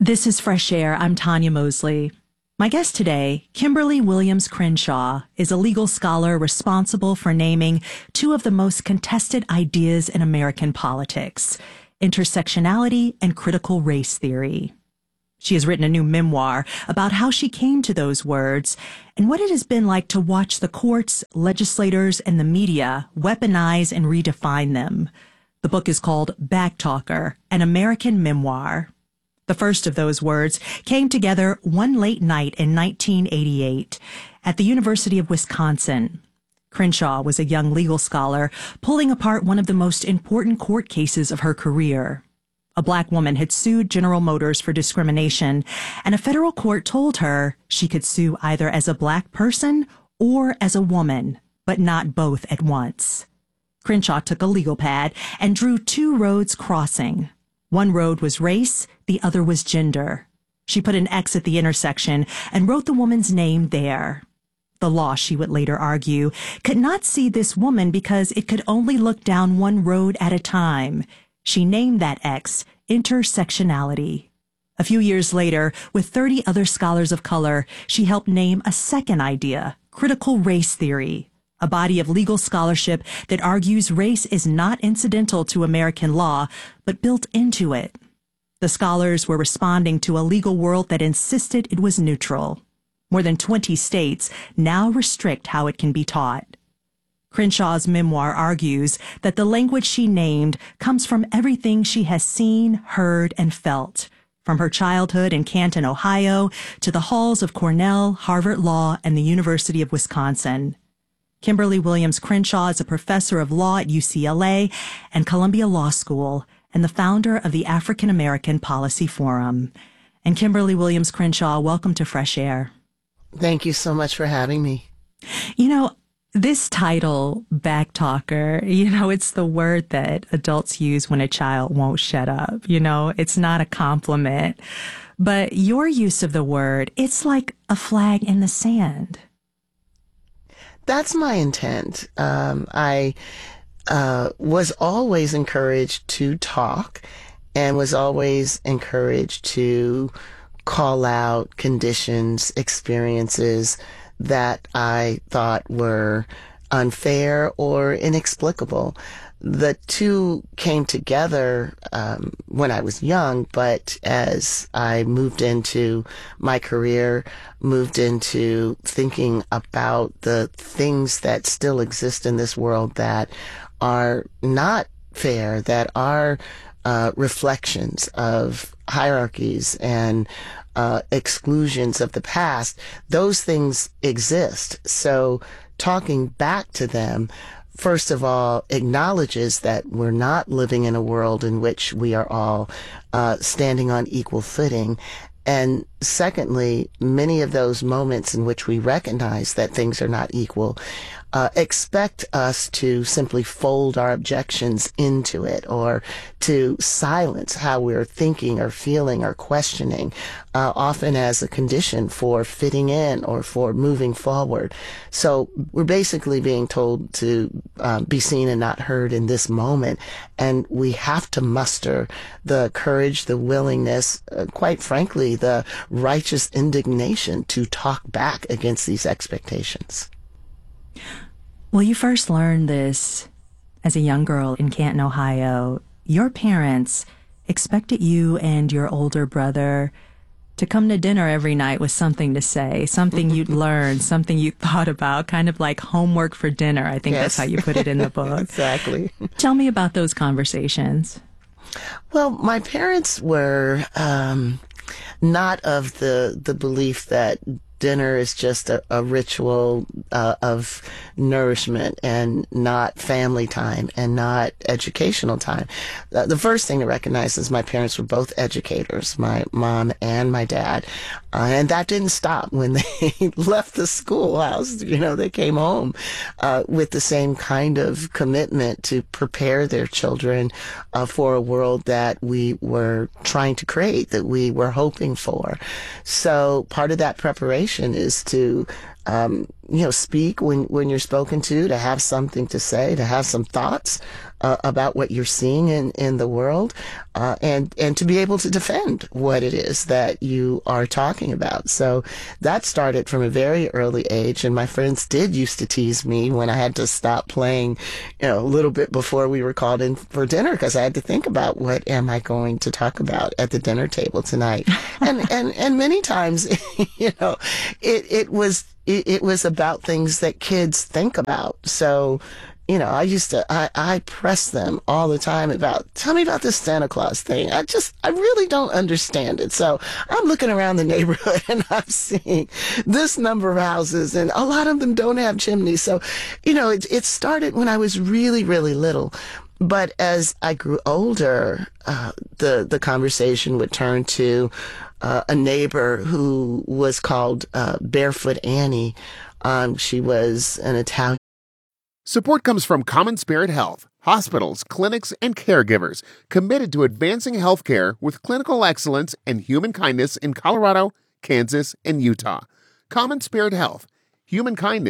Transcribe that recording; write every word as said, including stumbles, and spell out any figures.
This is Fresh Air. I'm Tanya Mosley. My guest today, Kimberly Williams Crenshaw, is a legal scholar responsible for naming two of the most contested ideas in American politics, intersectionality and critical race theory. She has written a new memoir about how she came to those words and what it has been like to watch the courts, legislators, and the media weaponize and redefine them. The book is called Backtalker, an American Memoir. The first of those words came together one late night in nineteen eighty-eight at the University of Wisconsin. Crenshaw was a young legal scholar pulling apart one of the most important court cases of her career. A black woman had sued General Motors for discrimination, and a federal court told her she could sue either as a black person or as a woman, but not both at once. Crenshaw took a legal pad and drew two roads crossing. One road was race, the other was gender. She put an X at the intersection and wrote the woman's name there. The law, she would later argue, could not see this woman because it could only look down one road at a time. She named that X intersectionality. A few years later, with thirty other scholars of color, she helped name a second idea, critical race theory, a body of legal scholarship that argues race is not incidental to American law, but built into it. The scholars were responding to a legal world that insisted it was neutral. More than twenty states now restrict how it can be taught. Crenshaw's memoir argues that the language she named comes from everything she has seen, heard, and felt, from her childhood in Canton, Ohio, to the halls of Cornell, Harvard Law, and the University of Wisconsin. Kimberly Williams Crenshaw is a professor of law at U C L A and Columbia Law School and the founder of the African American Policy Forum. And Kimberly Williams Crenshaw, welcome to Fresh Air. Thank you so much for having me. You know, this title, Backtalker, you know, it's the word that adults use when a child won't shut up. You know, it's not a compliment. But your use of the word, it's like a flag in the sand. That's my intent. Um, I uh, was always encouraged to talk and was always encouraged to call out conditions, experiences that I thought were unfair or inexplicable. The two came together um, when I was young, but as I moved into my career, moved into thinking about the things that still exist in this world that are not fair, that are uh, reflections of hierarchies and uh, exclusions of the past, those things exist. So talking back to them, first of all, acknowledges that we're not living in a world in which we are all uh, standing on equal footing. And secondly, many of those moments in which we recognize that things are not equal uh, expect us to simply fold our objections into it or to silence how we're thinking or feeling or questioning, uh, often as a condition for fitting in or for moving forward. So we're basically being told to uh, be seen and not heard in this moment, and we have to muster the courage, the willingness, uh, quite frankly, the righteous indignation to talk back against these expectations. Well, you first learned this as a young girl in Canton, Ohio. Your parents expected you and your older brother to come to dinner every night with something to say, something you'd learned, something you thought about, kind of like homework for dinner. I think Yes. that's how you put it in the book. Exactly. Tell me about those conversations. Well, my parents were um, not of the the belief that dinner is just a, a ritual uh, of nourishment and not family time and not educational time. Uh, the first thing to recognize is my parents were both educators, my mom and my dad. Uh, and that didn't stop when they left the schoolhouse. You know, they came home uh, with the same kind of commitment to prepare their children uh, for a world that we were trying to create, that we were hoping for. So part of that preparation is to um, you know, speak when, when you're spoken to, to have something to say, to have some thoughts uh, about what you're seeing in, in the world, uh, and, and to be able to defend what it is that you are talking about. So that started from a very early age. And my friends did used to tease me when I had to stop playing, you know, a little bit before we were called in for dinner, because I had to think about what am I going to talk about at the dinner table tonight. and, and, and many times, you know, it, it was, it, it was about things that kids think about. So, you know, I used to, I, I press them all the time about, tell me about this Santa Claus thing. I just, I really don't understand it. So I'm looking around the neighborhood and I'm seeing this number of houses and a lot of them don't have chimneys. So, you know, it, it started when I was really, really little. But as I grew older, uh, the, the conversation would turn to uh, a neighbor who was called uh, Barefoot Annie. Um, she was an Italian. Support comes from Common Spirit Health, hospitals, clinics, and caregivers committed to advancing healthcare with clinical excellence and human kindness in Colorado, Kansas, and Utah. Common Spirit Health, human kindness.